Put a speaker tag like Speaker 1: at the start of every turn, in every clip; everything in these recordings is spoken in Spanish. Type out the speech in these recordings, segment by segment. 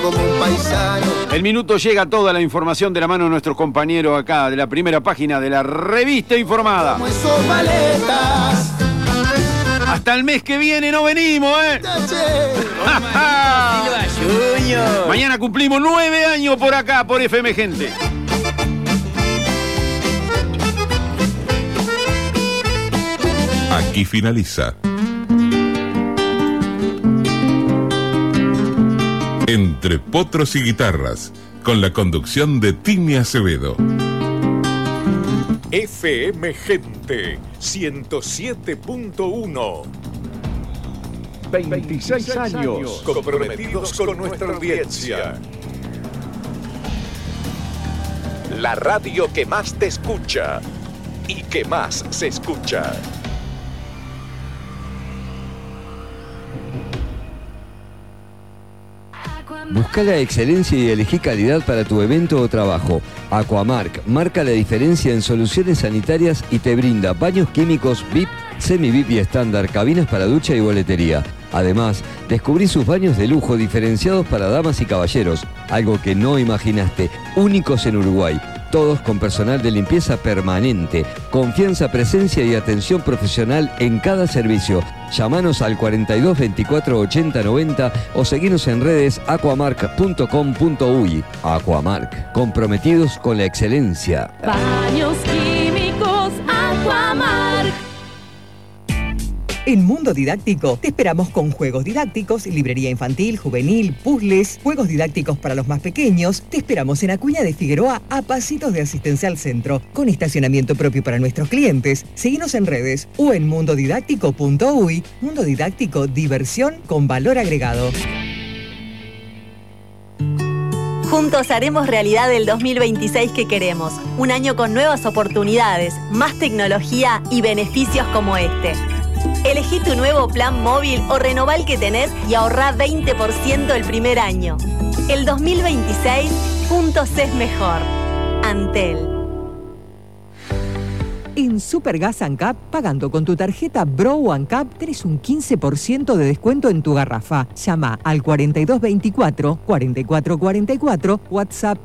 Speaker 1: como un paisano.
Speaker 2: El minuto llega toda la información de la mano de nuestros compañeros acá, de la primera página de la revista informada.
Speaker 1: Como esos maletas.
Speaker 2: Hasta el mes que viene no venimos, ¿eh? Mañana cumplimos 9 años por acá, por FM Gente.
Speaker 3: Aquí finaliza Entre Potros y Guitarras, con la conducción de Tini Acevedo.
Speaker 4: FM Gente 107.1.
Speaker 5: 26 años
Speaker 4: comprometidos con nuestra audiencia. La radio que más te escucha y que más se escucha.
Speaker 6: Busca la excelencia y elegí calidad para tu evento o trabajo. Aquamark marca la diferencia en soluciones sanitarias y te brinda baños químicos VIP, semi-VIP y estándar, cabinas para ducha y boletería. Además, descubrí sus baños de lujo diferenciados para damas y caballeros, algo que no imaginaste, únicos en Uruguay. Todos con personal de limpieza permanente, confianza, presencia y atención profesional en cada servicio. Llámanos al 42 24 80 90 o seguinos en redes aquamark.com.uy. Aquamark, comprometidos con la excelencia.
Speaker 7: Baños químicos Aquamark.
Speaker 8: En Mundo Didáctico te esperamos con juegos didácticos, librería infantil, juvenil, puzzles, juegos didácticos para los más pequeños. Te esperamos en Acuña de Figueroa, a pasitos de Asistencia al Centro, con estacionamiento propio para nuestros clientes. Seguinos en redes o en mundodidáctico.uy. Mundo Didáctico, diversión con valor agregado.
Speaker 9: Juntos haremos realidad el 2026 que queremos. Un año con nuevas oportunidades, más tecnología y beneficios como este. Elegí tu nuevo plan móvil o renová el que tenés y ahorrá 20% el primer año. El 2026, juntos es mejor. Antel.
Speaker 8: En Supergas ANCAP, pagando con tu tarjeta Bro ANCAP, tenés un 15% de descuento en tu garrafa. Llama al 4224-4444, WhatsApp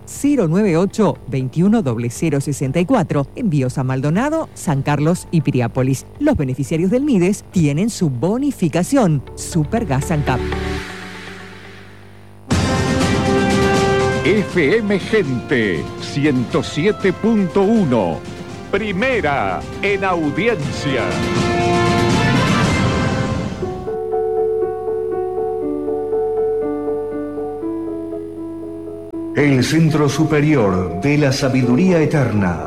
Speaker 8: 098-210064. Envíos a Maldonado, San Carlos y Piriápolis. Los beneficiarios del MIDES tienen su bonificación. Supergas ANCAP.
Speaker 5: FM Gente 107.1. Primera en audiencia.
Speaker 10: El Centro Superior de la Sabiduría Eterna.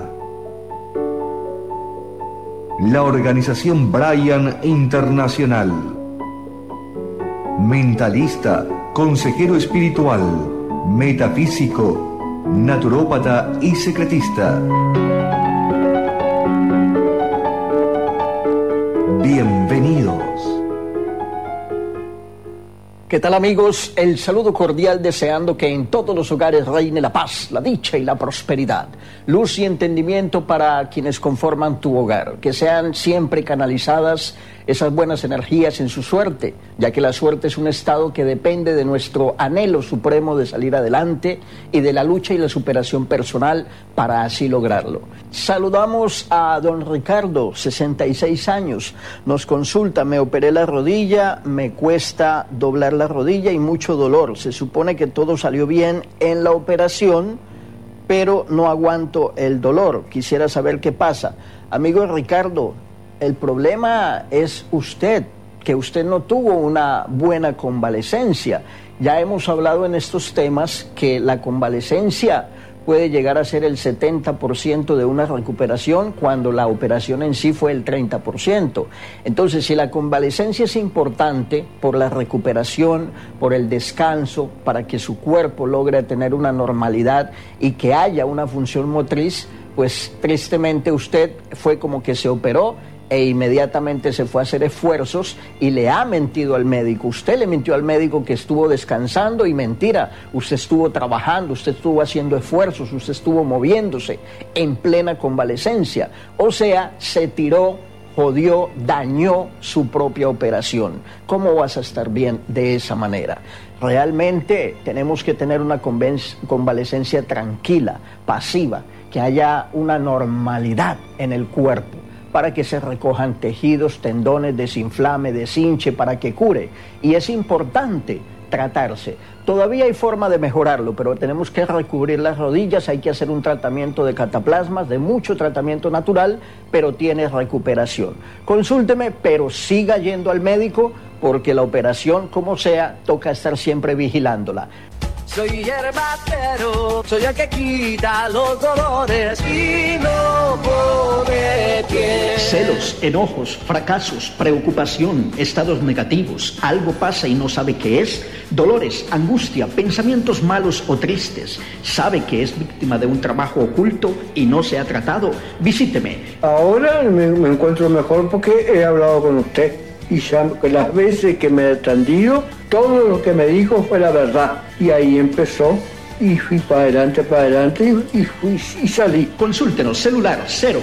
Speaker 10: La organización Brian Internacional. Mentalista, consejero espiritual, metafísico, naturópata y secretista. Bienvenidos.
Speaker 11: ¿Qué tal, amigos? El saludo cordial, deseando que en todos los hogares reine la paz, la dicha y la prosperidad. Luz y entendimiento para quienes conforman tu hogar. Que sean siempre canalizadas esas buenas energías en su suerte, ya que la suerte es un estado que depende de nuestro anhelo supremo de salir adelante y de la lucha y la superación personal para así lograrlo. Saludamos a don Ricardo, 66 años. Nos consulta: me operé la rodilla, me cuesta doblar la rodilla y mucho dolor. Se supone que todo salió bien en la operación, pero no aguanto el dolor. Quisiera saber qué pasa. Amigo Ricardo, el problema es usted, que usted no tuvo una buena convalecencia. Ya hemos hablado en estos temas que la convalecencia puede llegar a ser el 70% de una recuperación cuando la operación en sí fue el 30%. Entonces, si la convalecencia es importante por la recuperación, por el descanso, para que su cuerpo logre tener una normalidad y que haya una función motriz, pues tristemente usted fue como que se operó e inmediatamente se fue a hacer esfuerzos y le ha mentido al médico. Usted le mintió al médico que estuvo descansando, y mentira, usted estuvo trabajando, usted estuvo haciendo esfuerzos, usted estuvo moviéndose en plena convalecencia. O sea, se tiró, jodió, dañó su propia operación. ¿Cómo vas a estar bien de esa manera? Realmente tenemos que tener una convalecencia tranquila, pasiva, que haya una normalidad en el cuerpo, para que se recojan tejidos, tendones, desinflame, deshinche, para que cure. Y es importante tratarse. Todavía hay forma de mejorarlo, pero tenemos que recubrir las rodillas, hay que hacer un tratamiento de cataplasmas, de mucho tratamiento natural, pero tiene recuperación. Consúlteme, pero siga yendo al médico, porque la operación, como sea, toca estar siempre vigilándola.
Speaker 1: Soy herbatero, soy el que quita los dolores y no pone pie.
Speaker 11: Celos, enojos, fracasos, preocupación, estados negativos, algo pasa y no sabe qué es, dolores, angustia, pensamientos malos o tristes, sabe que es víctima de un trabajo oculto y no se ha tratado. Visíteme.
Speaker 12: Ahora me encuentro mejor porque he hablado con usted. Y ya las veces que me he atendido, todo lo que me dijo fue la verdad. Y ahí empezó, y fui para adelante, y salí.
Speaker 11: Consúltenos, celular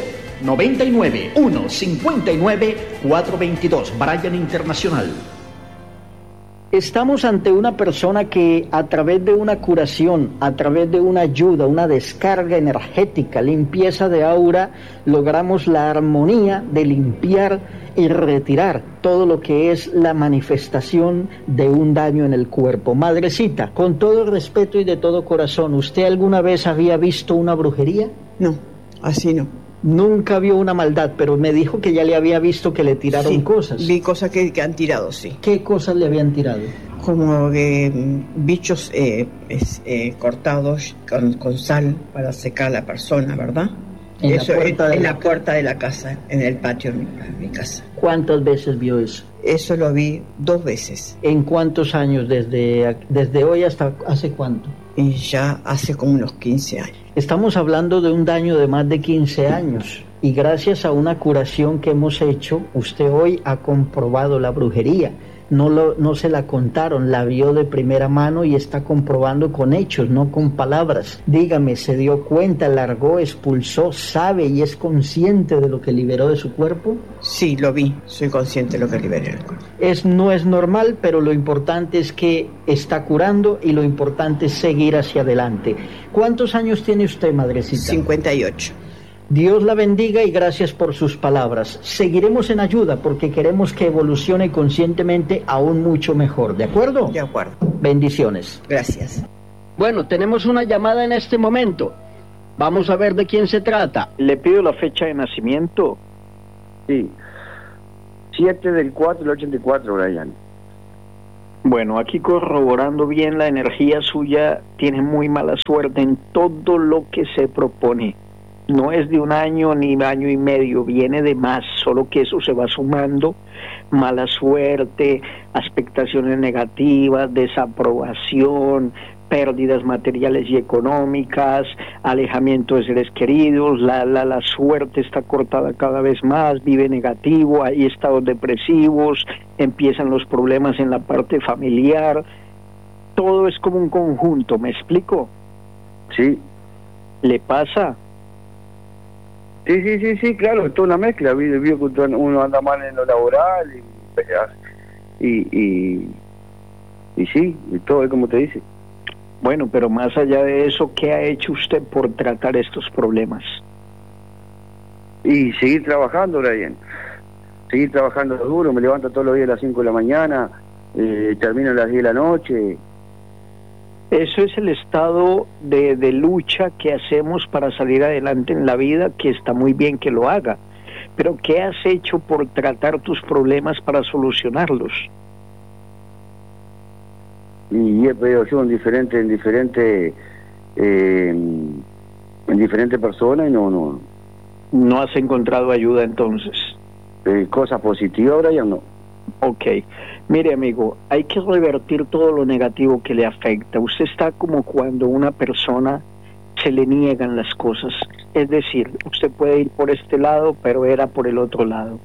Speaker 11: 099-159-422, Bryan Internacional. Estamos ante una persona que a través de una curación, a través de una ayuda, una descarga energética, limpieza de aura, logramos la armonía de limpiar y retirar todo lo que es la manifestación de un daño en el cuerpo. Madrecita, con todo respeto y de todo corazón, ¿usted alguna vez había visto una brujería?
Speaker 13: No, así no.
Speaker 11: Nunca vio una maldad, pero me dijo que ya le había visto que le tiraron cosas.
Speaker 13: Vi cosas que han tirado, sí.
Speaker 11: ¿Qué cosas le habían tirado?
Speaker 13: Como bichos cortados con sal para secar a la persona, ¿verdad? En la puerta de la casa, en el patio de mi casa.
Speaker 11: ¿Cuántas veces vio eso?
Speaker 13: Eso lo vi 2 veces.
Speaker 11: ¿En cuántos años? ¿Desde hoy hasta hace cuánto?
Speaker 13: Y ya hace como unos 15 años.
Speaker 11: Estamos hablando de un daño de más de 15 años. Y gracias a una curación que hemos hecho, usted hoy ha comprobado la brujería. No se la contaron, la vio de primera mano y está comprobando con hechos, no con palabras. Dígame, ¿se dio cuenta, largó, expulsó, sabe y es consciente de lo que liberó de su cuerpo?
Speaker 13: Sí, lo vi, soy consciente de lo que liberé del cuerpo.
Speaker 11: No es normal, pero lo importante es que está curando y lo importante es seguir hacia adelante. ¿Cuántos años tiene usted, madrecita?
Speaker 13: 58.
Speaker 11: Dios la bendiga y gracias por sus palabras. Seguiremos en ayuda porque queremos que evolucione conscientemente aún mucho mejor, ¿de acuerdo?
Speaker 13: De acuerdo.
Speaker 11: Bendiciones.
Speaker 13: Gracias.
Speaker 11: Bueno, tenemos una llamada en este momento. Vamos a ver de quién se trata. Le pido la fecha de nacimiento.
Speaker 14: Sí. 7/4/84, Brian.
Speaker 11: Bueno, aquí corroborando bien la energía suya, tiene muy mala suerte en todo lo que se propone. No es de un año ni año y medio, viene de más, solo que eso se va sumando, mala suerte, expectaciones negativas, desaprobación, pérdidas materiales y económicas, alejamiento de seres queridos, la suerte está cortada cada vez más, vive negativo, hay estados depresivos, empiezan los problemas en la parte familiar, todo es como un conjunto, ¿me explico?
Speaker 14: Sí.
Speaker 11: ¿Le pasa?
Speaker 14: Sí, claro, es toda una mezcla. Vio que uno anda mal en lo laboral y sí, y todo es como te dice.
Speaker 11: Bueno, pero más allá de eso, ¿qué ha hecho usted por tratar estos problemas?
Speaker 14: Y seguir trabajando, Brian. Seguir trabajando duro, me levanto todos los días a las 5 de la mañana, termino a las 10 de la noche.
Speaker 11: Eso es el estado de lucha que hacemos para salir adelante en la vida, que está muy bien que lo haga. Pero ¿qué has hecho por tratar tus problemas para solucionarlos?
Speaker 14: Y he pedido ayuda en diferentes personas y no.
Speaker 11: ¿No has encontrado ayuda entonces?
Speaker 14: Cosas positivas, Brian, no.
Speaker 11: Ok. Mire, amigo, hay que revertir todo lo negativo que le afecta. Usted está como cuando una persona se le niegan las cosas. Es decir, usted puede ir por este lado, pero era por el otro lado.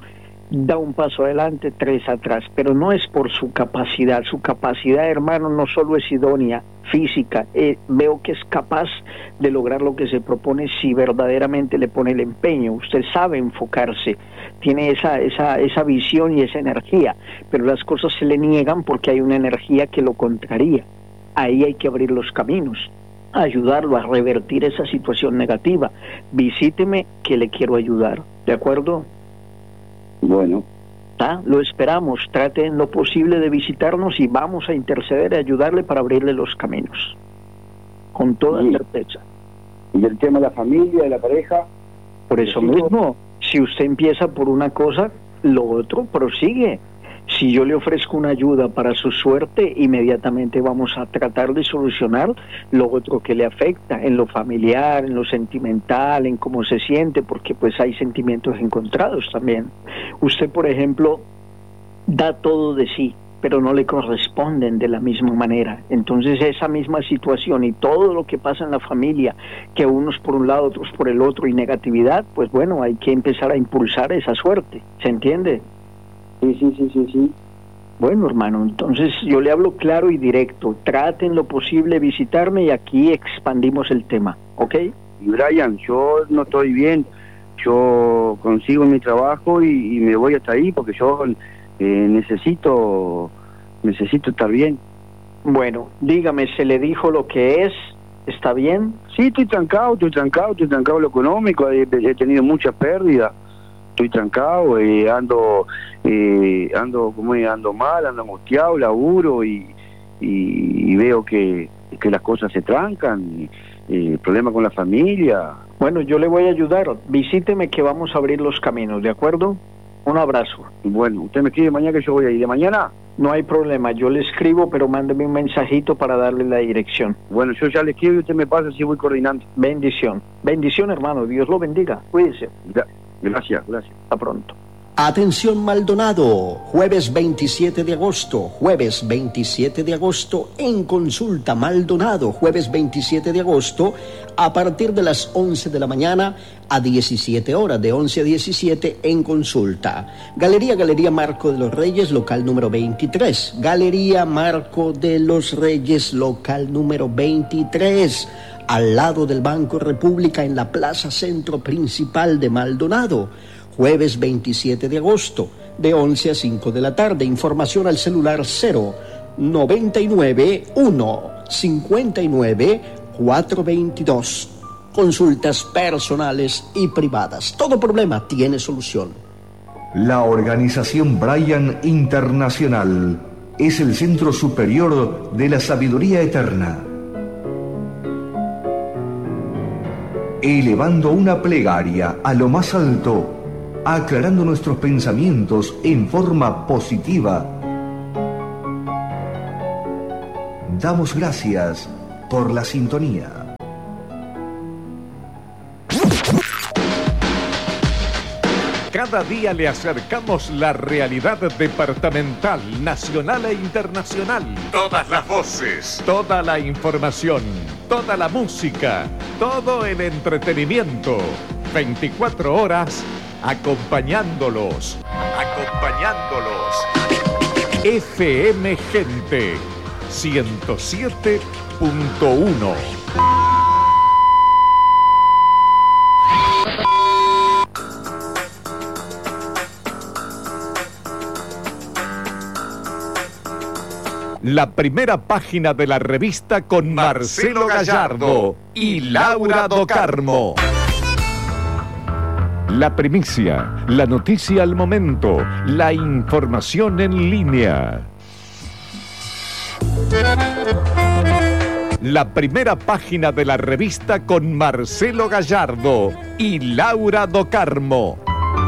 Speaker 11: da un paso adelante, 3 atrás, pero no es por su capacidad. Su capacidad, hermano, no solo es idónea, física, veo que es capaz de lograr lo que se propone si verdaderamente le pone el empeño. Usted sabe enfocarse, tiene esa visión y esa energía, pero las cosas se le niegan porque hay una energía que lo contraría. Ahí hay que abrir los caminos, ayudarlo a revertir esa situación negativa. Visíteme que le quiero ayudar, ¿de acuerdo?
Speaker 14: Bueno.
Speaker 11: Lo esperamos, trate en lo posible de visitarnos y vamos a interceder y ayudarle para abrirle los caminos, con toda certeza.
Speaker 14: ¿Y el tema de la familia, de la pareja?
Speaker 11: Por eso mismo, si usted empieza por una cosa, lo otro prosigue. Si yo le ofrezco una ayuda para su suerte, inmediatamente vamos a tratar de solucionar lo otro que le afecta, en lo familiar, en lo sentimental, en cómo se siente, porque pues hay sentimientos encontrados también. Usted, por ejemplo, da todo de sí, pero no le corresponden de la misma manera. Entonces esa misma situación y todo lo que pasa en la familia, que unos por un lado, otros por el otro, y negatividad, pues bueno, hay que empezar a impulsar esa suerte, ¿se entiende?
Speaker 14: Sí.
Speaker 11: Bueno, hermano, entonces yo le hablo claro y directo. Traten lo posible visitarme y aquí expandimos el tema, ¿ok?
Speaker 14: Y Brian, yo no estoy bien. Yo consigo mi trabajo y me voy hasta ahí porque yo necesito estar bien.
Speaker 11: Bueno, dígame, ¿se le dijo lo que es? ¿Está bien?
Speaker 14: Sí, estoy trancado en lo económico. He tenido muchas pérdidas. Estoy trancado, ando mal, ando angustiado, laburo y veo que las cosas se trancan, problema con la familia.
Speaker 11: Bueno, yo le voy a ayudar, visíteme que vamos a abrir los caminos, ¿de acuerdo? Un abrazo.
Speaker 14: Bueno, usted me escribe mañana que yo voy a ir. ¿De mañana?
Speaker 11: No hay problema, yo le escribo, pero mándeme un mensajito para darle la dirección.
Speaker 14: Bueno, yo ya le escribo y usted me pasa si voy coordinando.
Speaker 11: Bendición, hermano, Dios lo bendiga, cuídese.
Speaker 14: Gracias.
Speaker 11: Hasta pronto.
Speaker 15: Atención Maldonado, jueves 27 de agosto, en Consulta Maldonado, jueves 27 de agosto, a partir de las 11 de la mañana a 17 horas, de 11 a 17 en Consulta. Galería Marco de los Reyes, local número 23. Galería Marco de los Reyes, local número 23. Al lado del Banco República en la Plaza Centro Principal de Maldonado. Jueves 27 de agosto, de 11 a 5 de la tarde. Información al celular 099 1 59 422. Consultas personales y privadas. Todo problema tiene solución.
Speaker 10: La organización Brian Internacional es el centro superior de la sabiduría eterna. Elevando una plegaria a lo más alto, aclarando nuestros pensamientos en forma positiva. Damos gracias por la sintonía.
Speaker 5: Cada día le acercamos la realidad departamental, nacional e internacional.
Speaker 3: Todas las voces.
Speaker 5: Toda la información, toda la música, todo el entretenimiento. 24 horas acompañándolos. FM Gente 107.1. La primera página de la revista con Marcelo Gallardo y Laura Do Carmo. La primicia, la noticia al momento, la información en línea. La primera página de la revista con Marcelo Gallardo y Laura Do Carmo.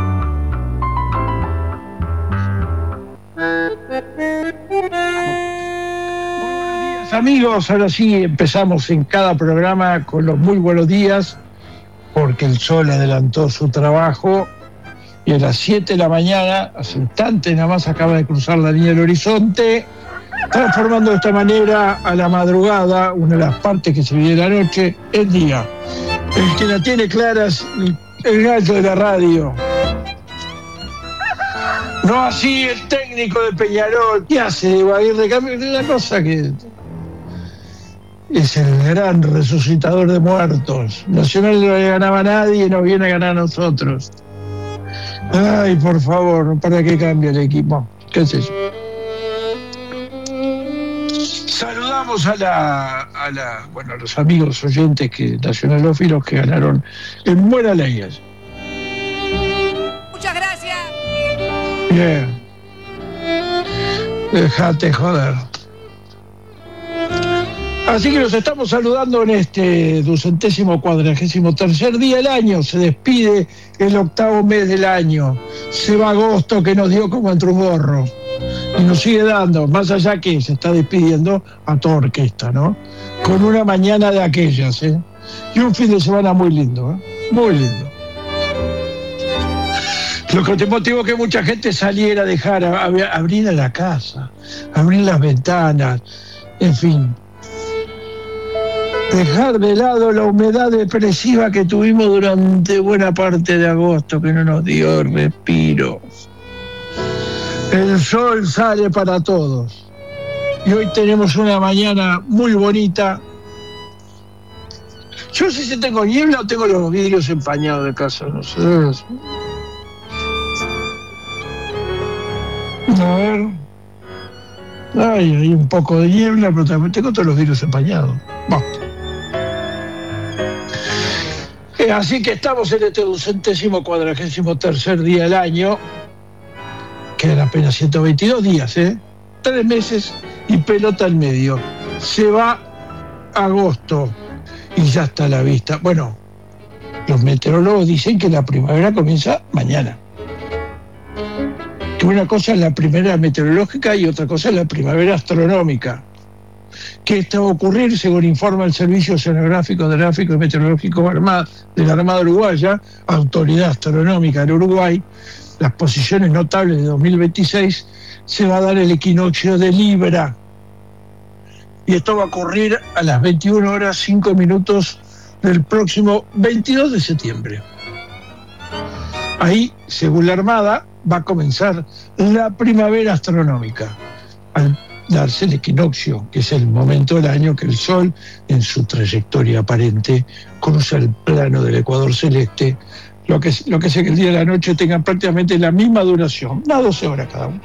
Speaker 16: Amigos, ahora sí empezamos en cada programa con los muy buenos días, porque el sol adelantó su trabajo y a las 7 de la mañana, hace un instante nada más acaba de cruzar la línea del horizonte, transformando de esta manera a la madrugada, una de las partes que se vive la noche, el día. El que la tiene clara es el gallo de la radio. No así el técnico de Peñarol. ¿Qué hace de Aguirre? Cambio de una cosa que es el gran resucitador de muertos. Nacional no le ganaba a nadie y nos viene a ganar a nosotros. Ay, por favor, ¿para qué cambie el equipo? ¿Qué es eso? Saludamos a los amigos oyentes nacionalófilos que ganaron en buena ley.
Speaker 17: Muchas gracias.
Speaker 16: Bien. Dejate joder. Así que nos estamos saludando en este 243º día del año. Se despide el 8º mes del año. Se va agosto, que nos dio como entre un gorro. Y nos sigue dando, más allá que se está despidiendo a toda orquesta, ¿no? Con una mañana de aquellas, ¿eh? Y un fin de semana muy lindo, ¿eh? Muy lindo. Lo que te motivó que mucha gente saliera a dejar, abrir la casa, abrir las ventanas, en fin. Dejar de lado la humedad depresiva que tuvimos durante buena parte de agosto, que no nos dio respiro. El sol sale para todos. Y hoy tenemos una mañana muy bonita. Yo no sé si tengo niebla o tengo los vidrios empañados de casa, no sé. A ver. Ay, hay un poco de niebla, pero también tengo todos los vidrios empañados. Bueno. Así que estamos en este 243º día del año. Quedan apenas 122 días, 3 meses y pelota al medio. Se va agosto y ya está a la vista. Bueno, los meteorólogos dicen que la primavera comienza mañana. Que una cosa es la primavera meteorológica y otra cosa es la primavera astronómica. Que esto va a ocurrir, según informa el Servicio Oceanográfico, Geográfico y Meteorológico de la Armada Uruguaya, Autoridad Astronómica en Uruguay. Las posiciones notables de 2026, se va a dar el equinoccio de Libra. Y esto va a ocurrir a las 21 horas 5 minutos del próximo 22 de septiembre. Ahí, según la Armada, va a comenzar la primavera astronómica. Al darse el equinoccio, que es el momento del año que el Sol, en su trayectoria aparente, cruza el plano del ecuador celeste, lo que hace que el día y la noche tengan prácticamente la misma duración, unas 12 horas cada uno.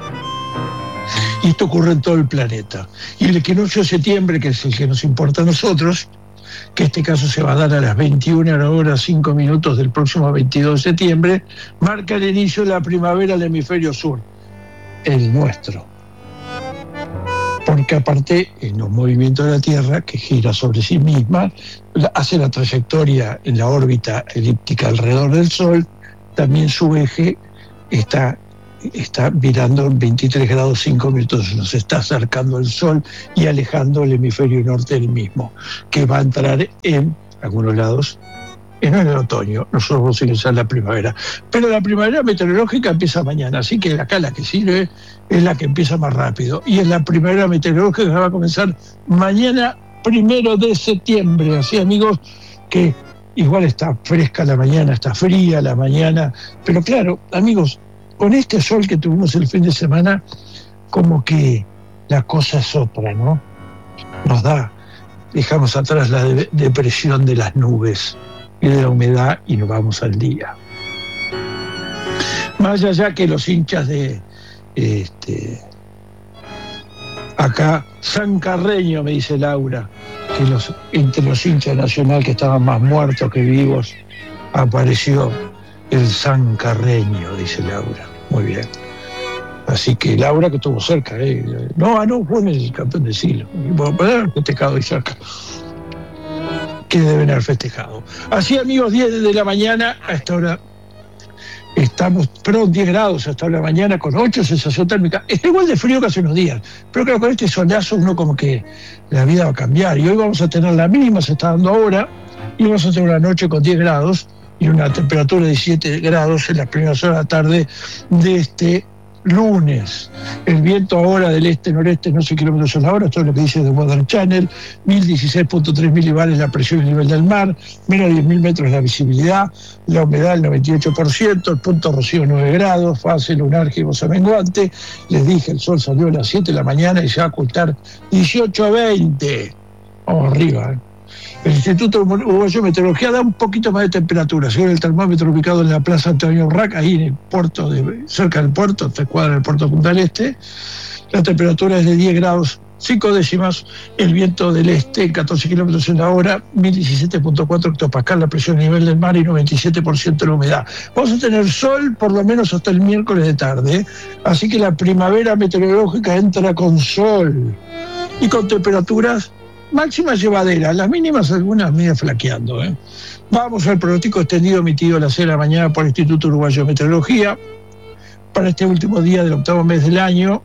Speaker 16: Y esto ocurre en todo el planeta. Y el equinoccio de septiembre, que es el que nos importa a nosotros, que en este caso se va a dar a las 21 horas 5 minutos del próximo 22 de septiembre, marca el inicio de la primavera del hemisferio sur, el nuestro. Porque aparte, en los movimientos de la Tierra, que gira sobre sí misma, hace la trayectoria en la órbita elíptica alrededor del Sol, también su eje está virando en 23 grados 5 minutos, nos está acercando al Sol y alejando el hemisferio norte del mismo, que va a entrar en algunos lados en el otoño. Nosotros vamos a ingresar la primavera. Pero la primavera meteorológica empieza mañana, así que acá la que sirve es la que empieza más rápido. Y es la primavera meteorológica que va a comenzar mañana, 1 de septiembre. Así, amigos, que igual está fresca la mañana, está fría la mañana. Pero claro, amigos, con este sol que tuvimos el fin de semana, como que la cosa es otra, ¿no? Dejamos atrás la depresión de las nubes y de la humedad y nos vamos al día. Más allá que los hinchas de acá, sancarreño, me dice Laura, que entre los hinchas de Nacional que estaban más muertos que vivos, apareció el sancarreño, dice Laura. Muy bien. Así que Laura, que estuvo cerca, no, fue en el campeón del siglo. Bueno, puede haber festejado ahí cerca. Que deben haber festejado. Así, amigos, 10 de la mañana, a esta hora estamos, 10 grados hasta la mañana, con 8 sensación térmica. Está igual de frío que hace unos días, pero claro, con este solazo uno como que la vida va a cambiar. Y hoy vamos a tener la mínima, se está dando ahora, y vamos a tener una noche con 10 grados y una temperatura de 17 grados en las primeras horas de la tarde de este lunes. El viento ahora del este-noreste, no sé kilómetros a la hora, esto es lo que dice The Weather Channel, 1016.3 milibares la presión y el nivel del mar, menos de 10.000 metros la visibilidad, la humedad el 98%, el punto rocío 9 grados, fase lunar gibosa menguante. Les dije, el sol salió a las 7 de la mañana y se va a ocultar 18 a 20. Vamos arriba, El Instituto Uruguayo de Meteorología da un poquito más de temperatura, según el termómetro ubicado en la Plaza Antonio Urraca, ahí en el puerto, cerca del puerto, 3 cuadras del puerto Punta del Este. La temperatura es de 10 grados 5 décimas, el viento del este, 14 kilómetros en la hora, 1017.4 hectopascal la presión a nivel del mar y 97% la humedad. Vamos a tener sol por lo menos hasta el miércoles de tarde, así que la primavera meteorológica entra con sol y con temperaturas máximas llevaderas, las mínimas algunas medio flaqueando. Vamos al pronóstico extendido emitido a las 6 de la mañana por el Instituto Uruguayo de Meteorología para este último día del octavo mes del año.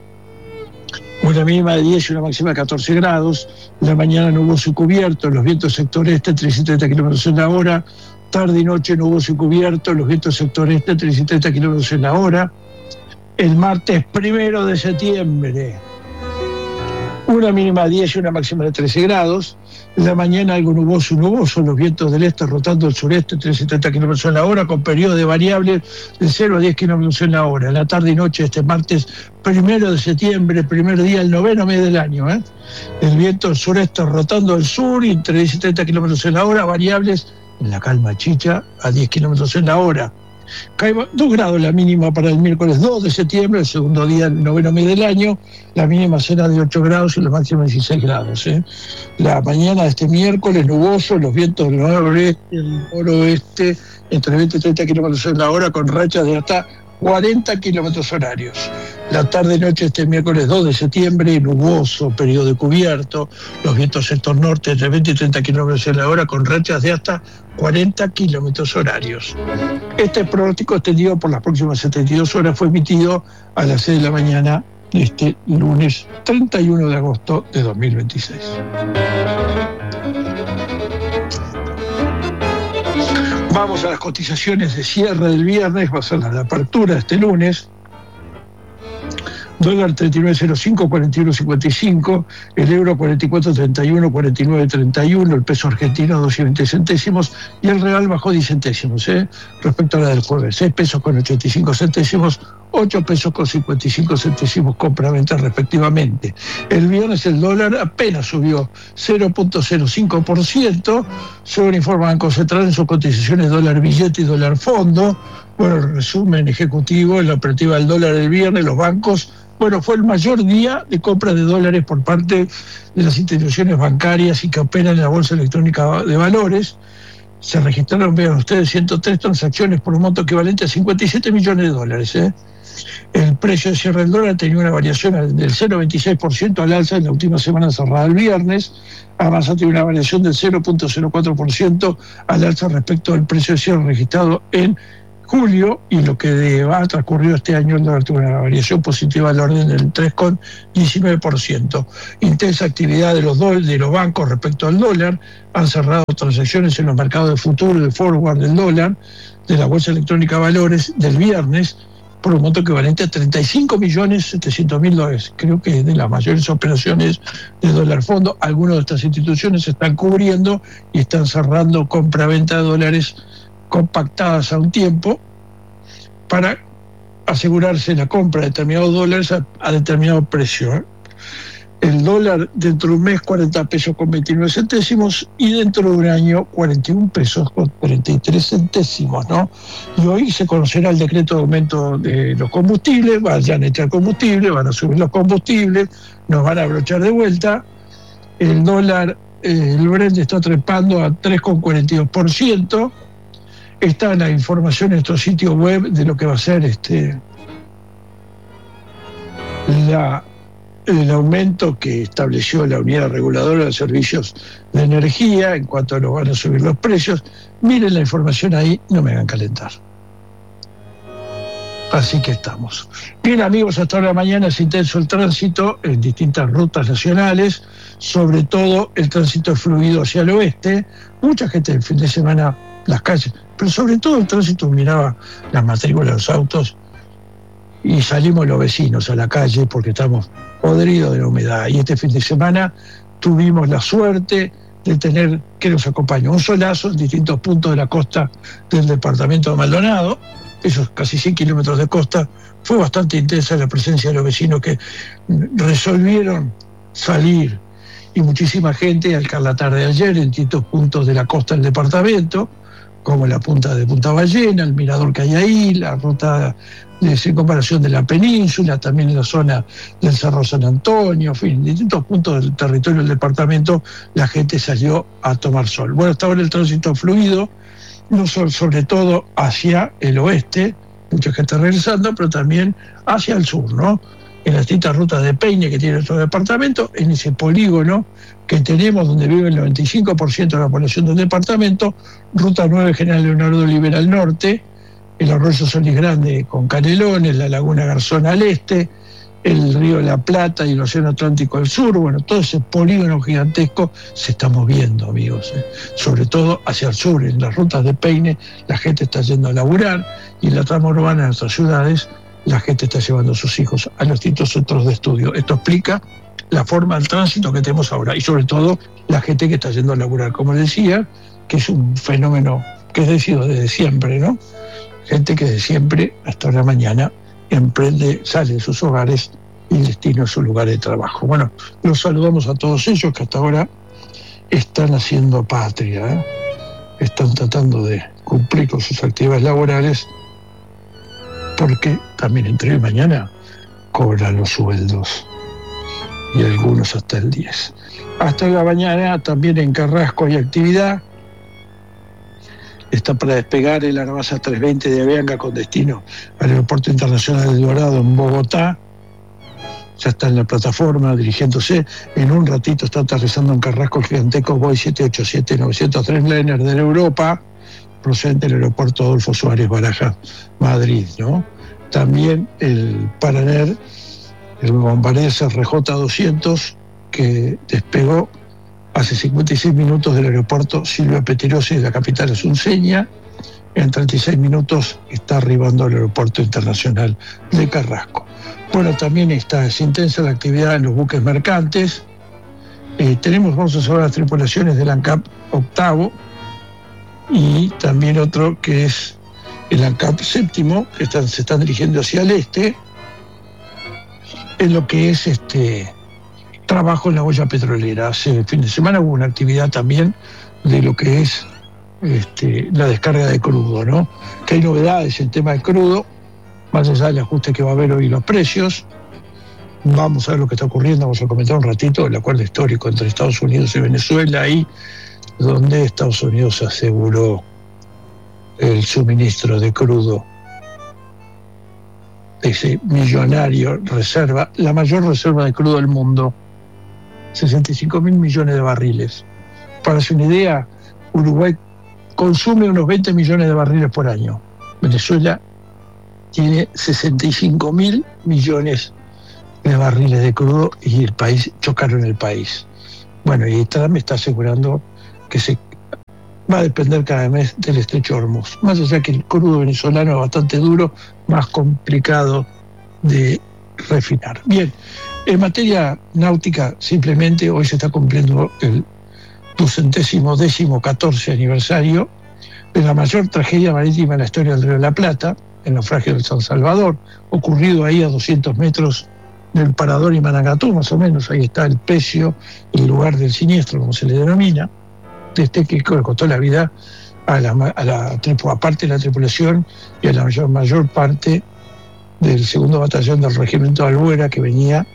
Speaker 16: Una mínima de 10 y una máxima de 14 grados. La mañana nuboso y cubierto, los vientos sector este 330 kilómetros en la hora. Tarde y noche nuboso y cubierto, los vientos sector este 330 kilómetros en la hora. El martes 1 de septiembre, una mínima de 10 y una máxima de 13 grados. La mañana algo nuboso, los vientos del este rotando al sureste, 370 kilómetros en la hora, con periodos de variables de 0 a 10 kilómetros en la hora. La tarde y noche este martes 1 de septiembre, primer día del noveno mes del año. El viento del sureste rotando al sur, entre 10 y 30 kilómetros en la hora, variables en la calma chicha a 10 kilómetros en la hora. Cae 2 grados la mínima para el miércoles 2 de septiembre, el segundo día del noveno mes del año. La mínima será de 8 grados y la máxima de 16 grados. La mañana de este miércoles nuboso, los vientos del noroeste y el noroeste entre 20 y 30 kilómetros en la hora, con rachas de hasta 40 kilómetros horarios. La tarde y noche este miércoles 2 de septiembre, nuboso, periodo de cubierto, los vientos sector norte entre 20 y 30 kilómetros en la hora, con rachas de hasta 40 kilómetros horarios. Este pronóstico extendido por las próximas 72 horas fue emitido a las 6 de la mañana de este lunes 31 de agosto de 2026. Vamos a las cotizaciones de cierre del viernes, va a ser la de apertura este lunes. Dólar 39.05, 41.55, el euro 44.31, 49.31, el peso argentino 2.20 centésimos y el real bajó 10 centésimos respecto a la del jueves. 6 pesos con 85 centésimos, 8 pesos con 55 centésimos compra-venta respectivamente. El viernes el dólar apenas subió 0.05%, según informa Banco Central en sus cotizaciones dólar billete y dólar fondo. Bueno, el resumen ejecutivo en la operativa del dólar el viernes, los bancos. Bueno, fue el mayor día de compra de dólares por parte de las instituciones bancarias y que operan en la Bolsa Electrónica de Valores. Se registraron, vean ustedes, 103 transacciones por un monto equivalente a 57 millones de dólares. El precio de cierre del dólar tenía una variación del 0,26% al alza en la última semana cerrada el viernes. Además, ha tenido una variación del 0,04% al alza respecto al precio de cierre registrado en julio, y lo que ha transcurrido este año el dólar tuvo una variación positiva del orden del 3,19%. Intensa actividad de los bancos respecto al dólar. Han cerrado transacciones en los mercados de futuro de forward del dólar de la Bolsa Electrónica de Valores del viernes por un monto equivalente a 35.700.000 dólares. Creo que es de las mayores operaciones de dólar fondo. Algunas de estas instituciones se están cubriendo y están cerrando compra-venta de dólares compactadas a un tiempo para asegurarse la compra de determinados dólares a determinado precio. El dólar dentro de un mes 40 pesos con 29 centésimos y dentro de un año 41 pesos con 33 centésimos, ¿no? Y hoy se conocerá el decreto de aumento de los combustibles, vayan a echar combustible, van a subir los combustibles, nos van a abrochar de vuelta. El dólar, el Brent está trepando a 3,42%. Está la información en nuestro sitio web de lo que va a ser el aumento que estableció la Unidad Reguladora de Servicios de Energía en cuanto a lo van a subir los precios. Miren la información ahí, no me hagan calentar. Así que estamos. Bien, amigos, hasta ahora mañana es intenso el tránsito en distintas rutas nacionales, sobre todo el tránsito fluido hacia el oeste. Mucha gente el fin de semana, las calles, pero sobre todo el tránsito, miraba las matrículas de los autos, y salimos los vecinos a la calle porque estamos podridos de la humedad. Y este fin de semana tuvimos la suerte de tener, que nos acompañó, un solazo en distintos puntos de la costa del departamento de Maldonado, esos casi 100 kilómetros de costa. Fue bastante intensa la presencia de los vecinos que resolvieron salir, y muchísima gente al la tarde de ayer en distintos puntos de la costa del departamento, como la punta de Punta Ballena, el mirador que hay ahí, la ruta de circunvalación de la península, también en la zona del Cerro San Antonio, en fin, en distintos puntos del territorio del departamento la gente salió a tomar sol. Bueno, hasta ahora el tránsito fluido, no sobre todo hacia el oeste, mucha gente regresando, pero también hacia el sur, ¿no? En las distintas rutas de peine que tiene nuestro departamento, en ese polígono que tenemos donde vive el 95% de la población del departamento, Ruta 9 General Leonardo Olivera al norte, el arroyo Solís Grande con Canelones, la laguna Garzón al este, el río de la Plata y el océano Atlántico al sur. Bueno, todo ese polígono gigantesco se está moviendo, amigos, sobre todo hacia el sur. En las rutas de peine la gente está yendo a laburar, y en la trama urbana de nuestras ciudades la gente está llevando a sus hijos a los distintos centros de estudio. Esto explica la forma del tránsito que tenemos ahora, y sobre todo la gente que está yendo a laburar, como decía, que es un fenómeno que es decidido desde siempre, ¿no? Gente que de siempre hasta la mañana emprende, sale de sus hogares y destina a su lugar de trabajo. Bueno, los saludamos a todos ellos que hasta ahora están haciendo patria, están tratando de cumplir con sus actividades laborales, porque también entre hoy y mañana cobran los sueldos, y algunos hasta el 10. Hasta la mañana también en Carrasco hay actividad. Está para despegar el Arabasa 320 de Avianca con destino al Aeropuerto Internacional de Dorado en Bogotá. Ya está en la plataforma dirigiéndose. En un ratito está aterrizando en Carrasco el gigantesco Boeing 787-903 Liner de Europa, procedente del aeropuerto Adolfo Suárez Barajas, Madrid, ¿no? También el Paraner, el Bombardier CRJ-200, que despegó hace 56 minutos del aeropuerto Silvia Petirosi de la capital asunceña. En 36 minutos está arribando al aeropuerto internacional de Carrasco. Bueno, también es intensa la actividad en los buques mercantes. Vamos a saber las tripulaciones del ANCAP octavo, y también otro que es el ANCAP séptimo, que se están dirigiendo hacia el este, en lo que es trabajo en la boya petrolera. Hace fin de semana hubo una actividad también de lo que es la descarga de crudo, ¿no? Que hay novedades en tema de crudo, más allá del ajuste que va a haber hoy los precios. Vamos a ver lo que está ocurriendo, vamos a comentar un ratito el acuerdo histórico entre Estados Unidos y Venezuela, ahí donde Estados Unidos aseguró el suministro de crudo, ese millonario reserva, la mayor reserva de crudo del mundo, 65.000 millones de barriles. Para hacer una idea, Uruguay consume unos 20 millones de barriles por año. Venezuela tiene 65.000 millones de barriles de crudo, y el país chocaron el país. Bueno, y Trump está asegurando que se va a depender cada mes del estrecho de Hormuz. Más allá que el crudo venezolano es bastante duro, más complicado de refinar. Bien, en materia náutica, simplemente hoy se está cumpliendo el 214 aniversario de la mayor tragedia marítima en la historia del Río de la Plata, el naufragio del San Salvador, ocurrido ahí a 200 metros del Parador y Manangatú, más o menos. Ahí está el pecio, el lugar del siniestro, como se le denomina, que costó la vida aparte de la tripulación y a la mayor parte del segundo batallón del regimiento de Albuera, que venía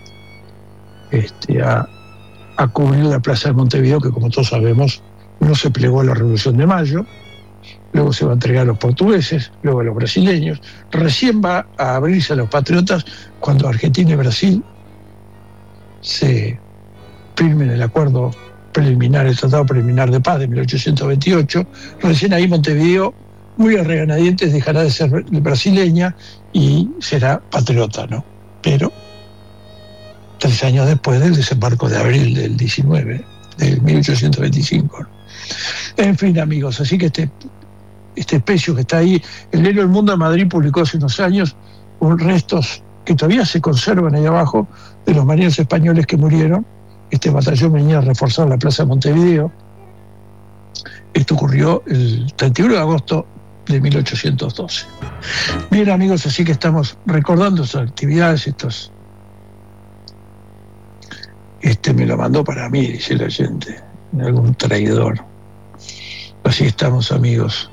Speaker 16: a cubrir la plaza de Montevideo, que como todos sabemos no se plegó a la Revolución de Mayo. Luego se va a entregar a los portugueses, luego a los brasileños. Recién va a abrirse a los patriotas cuando Argentina y Brasil se firmen el acuerdo preliminar, el Tratado Preliminar de Paz de 1828. Recién ahí Montevideo, muy a regañadientes, dejará de ser brasileña y será patriota, ¿no? Pero 3 años después del desembarco de abril del 19, del 1825. En fin, amigos, así que este pecio que está ahí, el diario El Mundo de Madrid publicó hace unos años restos que todavía se conservan ahí abajo de los marineros españoles que murieron. Este batallón venía a reforzar la plaza de Montevideo. Esto ocurrió el 31 de agosto de 1812. Bien, amigos, así que estamos recordando esas actividades, estos... me lo mandó para mí, dice el oyente, algún traidor. Así estamos, amigos.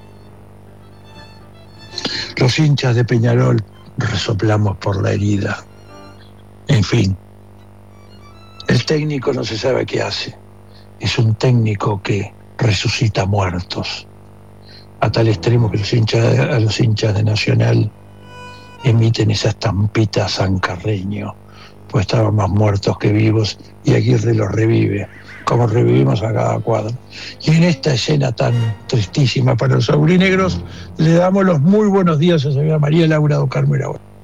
Speaker 16: Los hinchas de Peñarol resoplamos por la herida. En fin, el técnico no se sabe qué hace. Es un técnico que resucita muertos, a tal extremo que a los hinchas de Nacional emiten esa estampita a San Carreño, pues estaban más muertos que vivos, y Aguirre los revive, como revivimos a cada cuadro. Y en esta escena tan tristísima para los aurinegros, le damos los muy buenos días a señora María Laura do Carmo Iraola.